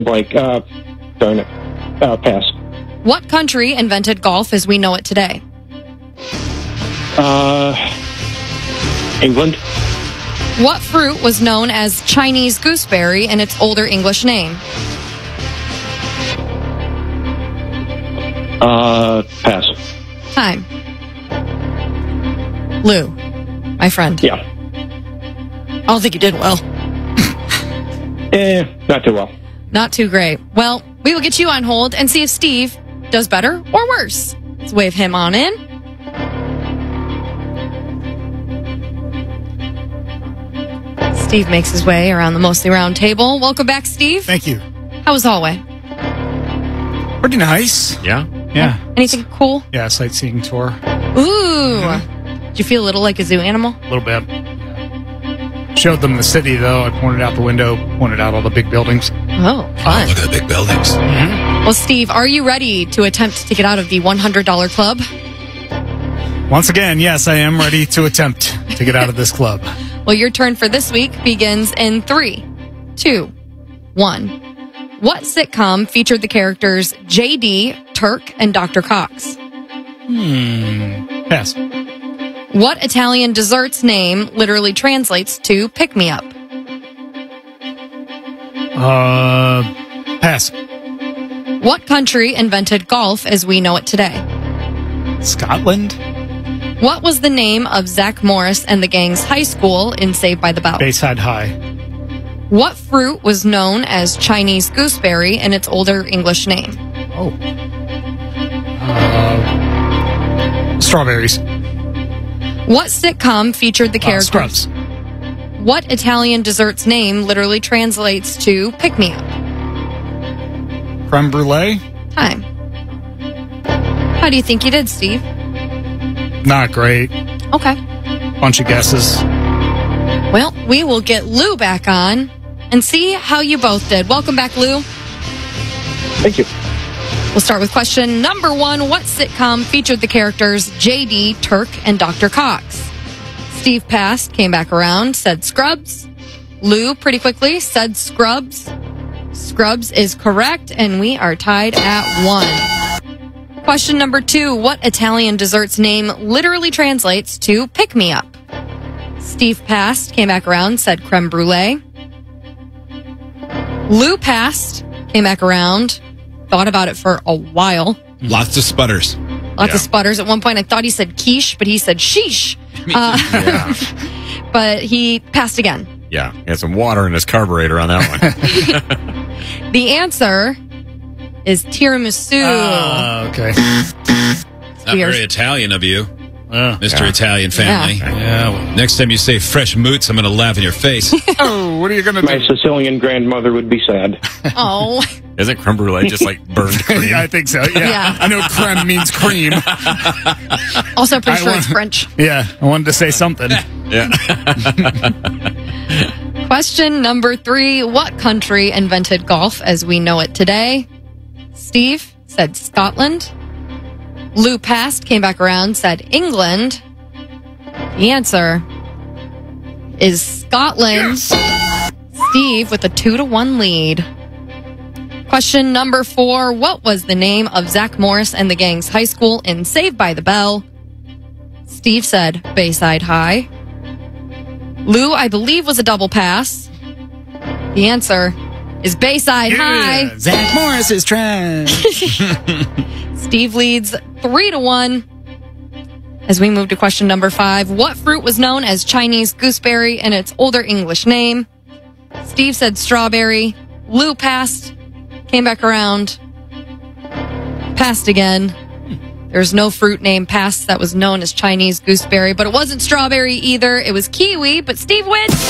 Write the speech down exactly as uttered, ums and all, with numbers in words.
Like, uh, darn it. Uh, pass. What country invented golf as we know it today? Uh, England. What fruit was known as Chinese gooseberry in its older English name? Uh, pass. Time. Lou, my friend. Yeah. I don't think you did well. Eh, not too well. Not too great. Well, we will get you on hold and see if Steve does better or worse. Let's wave him on in. Steve makes his way around the mostly round table. Welcome back, Steve. Thank you. How was hallway? Pretty nice. Yeah. Yeah. Anything cool? Yeah, sightseeing tour. Ooh. Did you feel a little like a zoo animal? A little bit. Showed them the city, though. I pointed out the window, pointed out all the big buildings. Oh, fun. Oh, look at the big buildings. Mm-hmm. Well, Steve, are you ready to attempt to get out of the one hundred dollars club? Once again, yes, I am ready to attempt to get out of this club. Well, your turn for this week begins in three, two, one. What sitcom featured the characters J D, Turk, and Doctor Cox? Hmm. Pass. What Italian dessert's name literally translates to pick me up? Uh, pass. What country invented golf as we know it today? Scotland? What was the name of Zach Morris and the gang's high school in Saved by the Bell? Bayside High. What fruit was known as Chinese gooseberry in its older English name? Oh. Uh, strawberries. What sitcom featured the Uh, characters? Scrubs. What Italian dessert's name literally translates to pick me up? Creme brulee? Time. How do you think you did, Steve? Not great. Okay. Bunch of guesses. Well, we will get Lou back on and see how you both did. Welcome back, Lou. Thank you. We'll start with question number one. What sitcom featured the characters J D, Turk, and Doctor Cox? Steve passed, came back around, said Scrubs. Lou, pretty quickly, said Scrubs. Scrubs is correct, and we are tied at one. Question number two. What Italian dessert's name literally translates to pick me up? Steve passed, came back around, said creme brulee. Lou passed, came back around, thought about it for a while. Lots of sputters. Lots Yeah. of sputters. At one point, I thought he said quiche, but he said sheesh. Uh, Yeah. but he passed again. Yeah. He had some water in his carburetor on that one. The answer is tiramisu. Oh, okay. Not very Italian of you, Uh, Mister yeah. Italian family. Yeah. Yeah. well- Next time you say fresh moots, I'm going to laugh in your face. Oh, what are you going to My do? Sicilian grandmother would be sad. Oh, Isn't creme brulee just like burned cream? I think so. Yeah. Yeah. I know creme means cream. also pretty I sure want- it's French. Yeah. I wanted to say something. Yeah. Question number three. What country invented golf as we know it today? Steve said Scotland. Lou passed, came back around, said England. The answer is Scotland. Steve with a two to one lead. Question number four. What was the name of Zach Morris and the gang's high school in Saved by the Bell? Steve said Bayside High. Lou, I believe, was a double pass. The answer is Bayside High. Yeah. Zach Morris is trash. Steve leads three to one. As we move to question number five, what fruit was known as Chinese gooseberry in its older English name? Steve said strawberry. Lou passed, came back around, passed again. There's no fruit named past that was known as Chinese gooseberry, but it wasn't strawberry either. It was kiwi, but Steve wins.